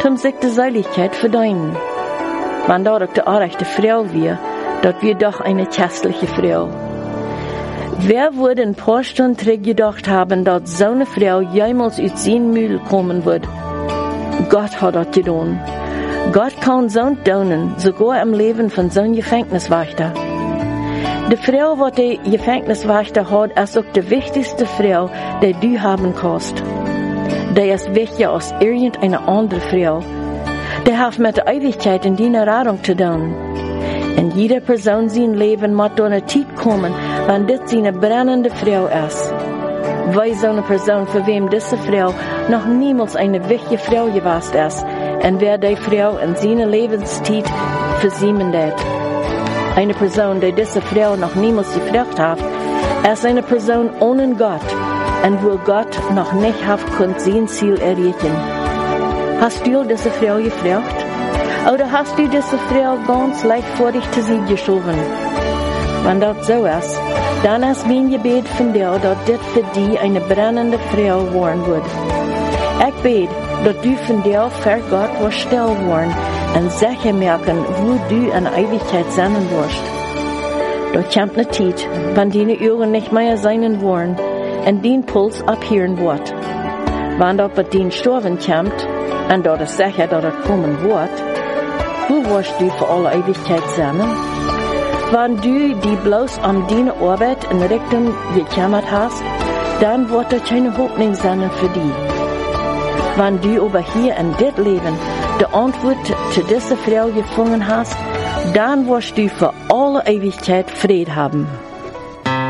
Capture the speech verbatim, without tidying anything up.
zum sich die Seiligkeit verdienen. Wann dort auch die arrechte Frau wir, dort wir doch eine kästliche Frau. Wer würde ein paar Stunden zurück gedacht haben, dass so eine Frau jemals aus seinem Müll kommen wird? Gott hat das getan. Gott kann so tun, sogar im Leben von so einem Gefängniswächter. Die Frau, die der Gefängniswächter hat, ist auch die wichtigste Frau, die du haben kannst. Die ist wichtiger als irgendeine andere Frau. Die hat mit der Ewigkeit in deiner Rettung zu tun. In jeder Person sein Leben muss durch eine Zeit kommen, wenn das seine brennende Frau ist. Weiß so eine Person, für wem diese Frau noch niemals eine wichtige Frau gewesen ist, und wer die Frau in seiner Lebenszeit versiemen wird. Eine Person, die diese Frau noch niemals gefragt hat, ist eine Person ohne Gott, und wo Gott noch nicht hat konnte sein Ziel erreichen. Hast du diese Frau gefragt? Oder hast du diese Frau ganz leicht vor dich zu sie geschoben? Wenn das so ist, dann ist mein Gebet von dir, dass das für dich eine brennende Frau werden wird. Ich bete, dass du von dir für Gott wirst still werden und sicher merken, wo du in Ewigkeit sein wirst. Dort kommt eine Zeit, wenn deine Augen nicht mehr sein wollen und dein Puls abhören wird. Wenn dort bei dein Sterben kommt, und dort ist sicher, dass es kommen wird, wo wirst du für alle Ewigkeit sein? Wenn du die bloß an deine Arbeit in Richtung gekümmert hast, dann wird es keine Hoffnung sein für dich. Wenn du aber hier in dit Leben die Antwort zu dieser Frau gefunden hast, dann wirst du für alle Ewigkeit Frieden haben.